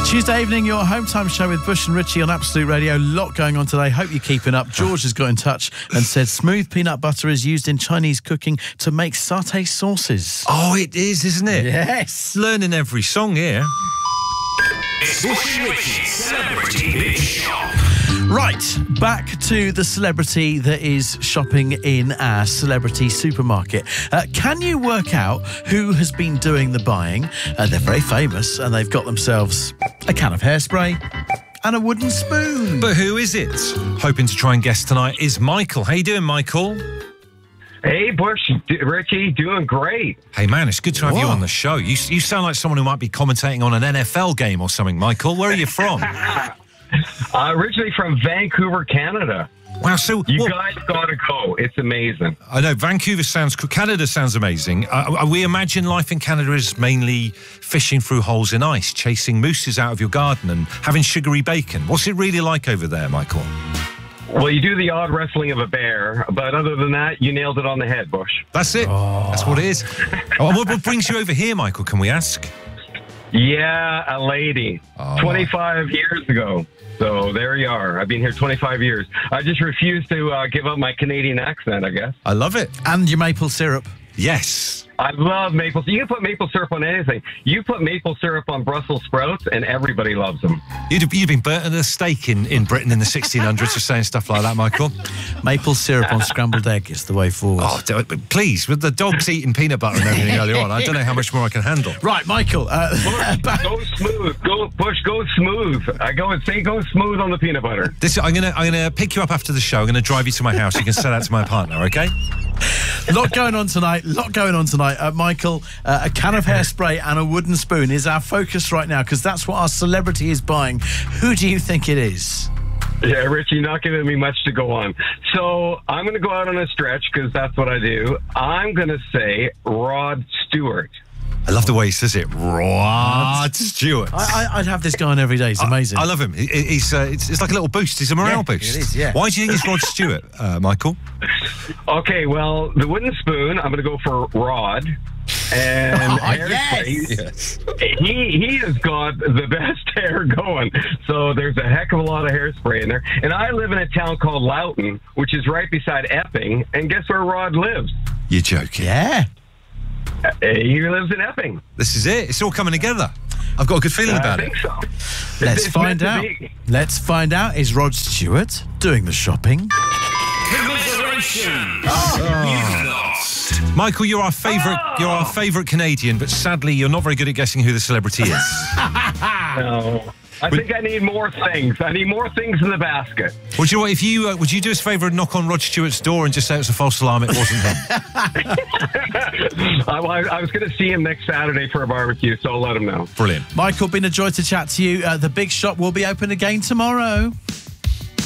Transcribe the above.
Tuesday evening, your home time show with Bush and Richie on Absolute Radio. A lot going on today. Hope you're keeping up. George has got in touch and said smooth peanut butter is used in Chinese cooking to make satay sauces. Oh, it is, isn't it? Yes. Learning every song here. It's Bush and Richie's Celebrity Big Shop. Right, back to the celebrity that is shopping in our celebrity supermarket. Can you work out who has been doing the buying? They're very famous and they've got themselves a can of hairspray and a wooden spoon. But who is it? Hoping to try and guess tonight is Michael. How you doing, Michael? Hey, Bush, Richie, doing great. Hey, man, it's good to have you Whoa. on the show. You sound like someone who might be commentating on an NFL game or something, Michael. Where are you from? Originally from Vancouver, Canada. Wow, so... You guys gotta go. It's amazing. I know, Vancouver sounds... Canada sounds amazing. We imagine life in Canada is mainly fishing through holes in ice, chasing mooses out of your garden and having sugary bacon. What's it really like over there, Michael? Well, you do the odd wrestling of a bear, but other than that, you nailed it on the head, Bush. That's it. That's what it is. What brings you over here, Michael, can we ask? Yeah, a lady. 25 years ago. So there you are. I've been here 25 years. I just refuse to give up my Canadian accent, I guess. I love it. And your maple syrup. Yes. I love maple. You can put maple syrup on anything. You put maple syrup on Brussels sprouts, and everybody loves them. You'd been burnt at the stake in Britain in the 1600s for saying stuff like that, Michael. Maple syrup on scrambled egg is the way forward. Oh, please, with the dogs eating peanut butter and everything earlier on, I don't know how much more I can handle. Right, Michael. Go smooth. Go smooth. Go smooth on the peanut butter. I'm gonna pick you up after the show. I'm gonna drive you to my house. You can sell that to my partner, okay? Lot going on tonight. Michael, a can of hairspray and a wooden spoon is our focus right now because that's what our celebrity is buying. Who do you think it is? Yeah, Richie, not giving me much to go on. So I'm going to go out on a stretch because that's what I do. I'm going to say Rod Stewart. I love the way he says it. Rod Stewart. I'd have this guy on every day. It's amazing. I love him. It's like a little boost. He's a morale boost. It is, yeah. Why do you think it's Rod Stewart, Michael? Okay, well, the wooden spoon, I'm going to go for Rod. And hairspray, Yes. he has got the best hair going. So there's a heck of a lot of hairspray in there. And I live in a town called Loughton, which is right beside Epping. And guess where Rod lives? You're joking. Yeah. He lives in Epping. This is it. It's all coming together. I've got a good feeling about I think it. so. Let's It's find meant out. to be. Let's find out. Is Rod Stewart doing the shopping? Commiserations. You've lost. Michael, you're our favourite Canadian, but sadly you're not very good at guessing who the celebrity is. No. I think I need more things. I need more things in the basket. Well, do you know what? If you would you do us a favour and knock on Rod Stewart's door and just say it's a false alarm, it wasn't him? I was going to see him next Saturday for a barbecue, so I'll let him know. Brilliant. Michael, been a joy to chat to you. The big shop will be open again tomorrow.